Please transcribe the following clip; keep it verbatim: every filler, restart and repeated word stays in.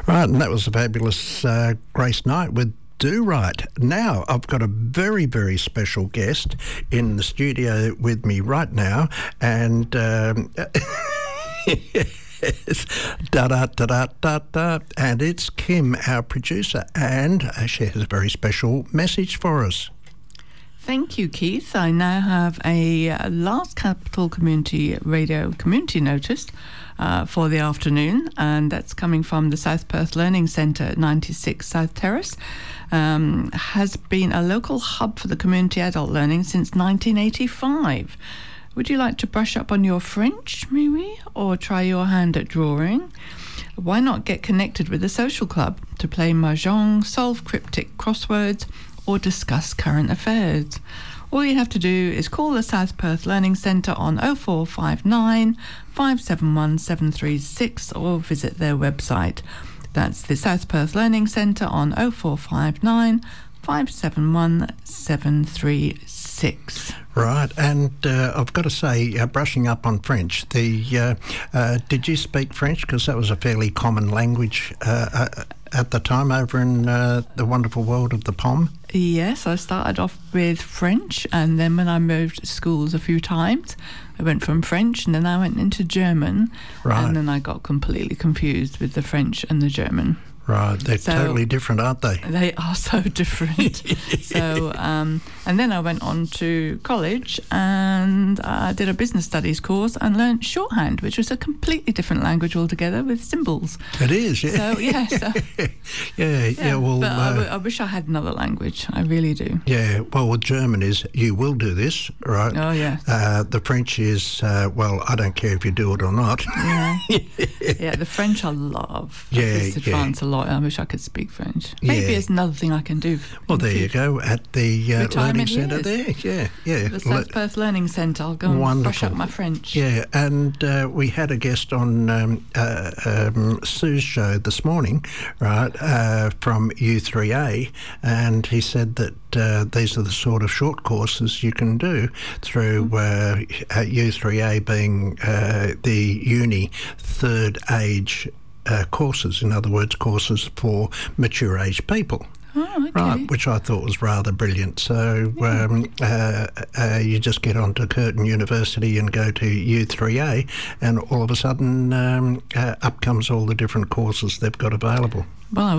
Right, and that was the fabulous uh, Grace Knight with Do Right. Now, I've got a very, very special guest in the studio with me right now, and um, da da da da da da, and it's Kim, our producer, and uh, she has a very special message for us. Thank you, Keith. I now have a uh, Last Capital Community Radio community notice uh, for the afternoon, and that's coming from the South Perth Learning Centre at ninety-six South Terrace. Um, has been a local hub for the community adult learning since nineteen eighty-five. Would you like to brush up on your French, maybe, or try your hand at drawing? Why not get connected with a social club to play mahjong, solve cryptic crosswords, or discuss current affairs? All you have to do is call the South Perth Learning Centre on oh four five nine, five seven one, seven three six or visit their website. That's the South Perth Learning Centre on oh four five nine, five seven one, seven three six. Right, and uh, I've got to say, uh, brushing up on French, the uh, uh, did you speak French? Because that was a fairly common language uh, uh, at the time over in uh, the wonderful world of the P O M. Yes, I started off with French, and then when I moved schools a few times, I went from French and then I went into German, Right. and then I got completely confused with the French and the German. Right, they're So- totally different, aren't they? They are so different. so, um, and then I went on to college and I did a business studies course and learnt shorthand, which was a completely different language altogether with symbols. It is, yeah. So, yeah, so, yeah, yeah, yeah, well, but I, uh, w- I wish I had another language. I really do. yeah, well, with German is, you will do this, right? Oh, yeah. Uh, the French is, uh, well, I don't care if you do it or not. Yeah, yeah. The French I love. I Yeah, visited yeah. France a lot. I wish I could speak French. Maybe Yeah. it's another thing I can do. Well, in there the you future. go, at the uh, Learning Retirement Centre there. years. Yeah, yeah. The Le- South Perth Learning Centre. I'll go and brush Wonderful. up my French. Yeah, and uh, we had a guest on um, uh, um, Sue's show this morning, right, uh, from U three A, and he said that uh, these are the sort of short courses you can do through uh, uh, U three A being uh, the uni third age uh, courses, in other words, courses for mature age people. Oh, okay. Right, which I thought was rather brilliant. So um, uh, uh, you just get onto Curtin University and go to U three A, and all of a sudden um, uh, up comes all the different courses they've got available. Well, I